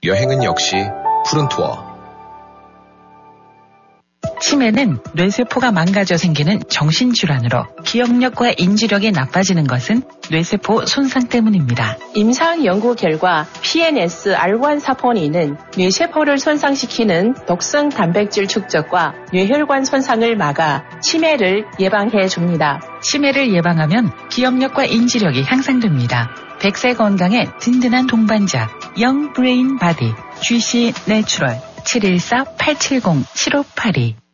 여행은 역시 푸른 투어. 치매는 뇌세포가 망가져 생기는 정신질환으로 기억력과 인지력이 나빠지는 것은 뇌세포 손상 때문입니다. 임상 연구 결과 PNS-R1 사포닌은 뇌세포를 손상시키는 독성 단백질 축적과 뇌혈관 손상을 막아 치매를 예방해 줍니다. 치매를 예방하면 기억력과 인지력이 향상됩니다. 100세 건강에 든든한 동반자 Young Brain Body GC 내추럴 714-870-7582